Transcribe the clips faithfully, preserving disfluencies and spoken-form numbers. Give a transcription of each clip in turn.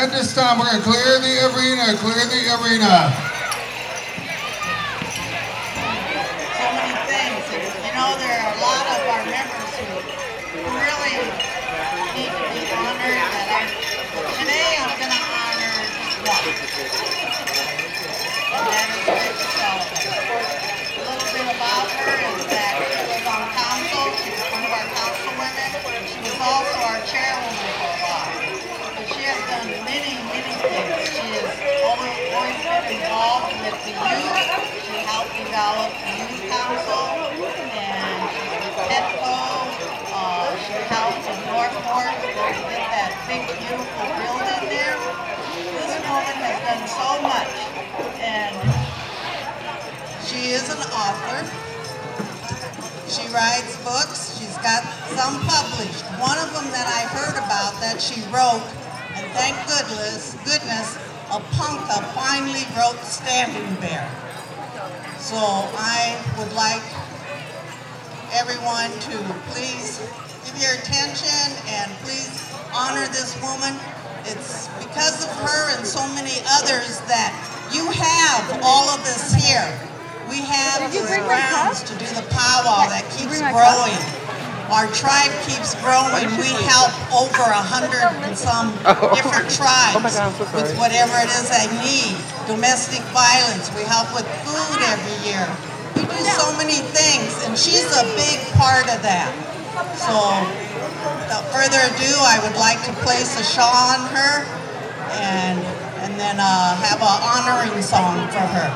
at this time, we're going to clear the arena, clear the arena. So many things. You know, there are a lot of our members who really need to be honored. That I'm, today I'm going to honor one. And that is Rachel Sullivan. A little bit about her is that she was on council. She was one of our council women. She was also our chairwoman for a while. She has done many, many things. She has always, always been involved with the youth. She helped develop the youth council, and she's with Petco. Uh, she helped in Northport to get that big, beautiful building there. This woman has done so much, and she is an author. She writes books. She's got some published. One of them that I heard about that she wrote, and thank goodness, goodness, Apunka finally wrote Standing Bear. So I would like everyone to please give your attention and please honor this woman. It's because of her and so many others that you have all of this here. We have the grounds to do the powwow that keeps growing. Our tribe keeps growing. We help over a hundred and some different tribes with whatever it is they need. Domestic violence, we help with food every year. We do so many things, and she's a big part of that. So, without further ado, I would like to place a shawl on her and, and then uh, have an honoring song for her.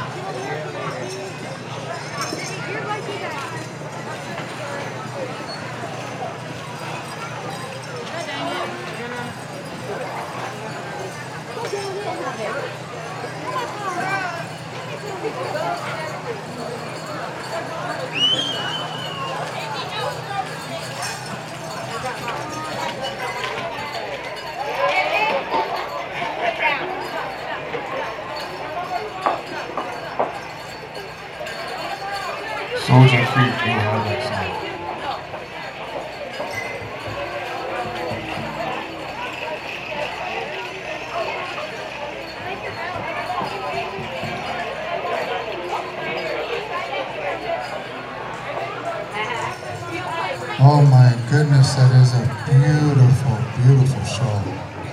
Soldier Creek, you have that song. Oh my goodness, that is a beautiful, beautiful show.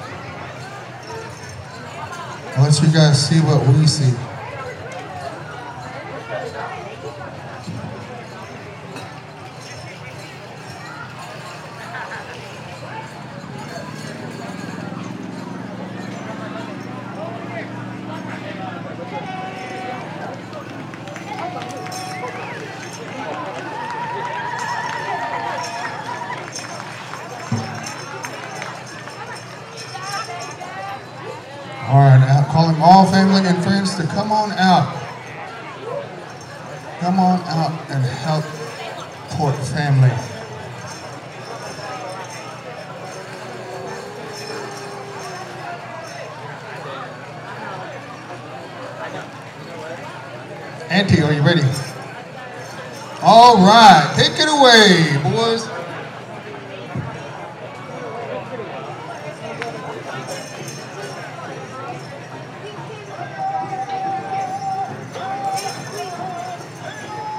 I'll let you guys see what we see. All right, now calling all family and friends to come on out. Come on out and help Port family. Auntie, are you ready? All right, take it away, boys.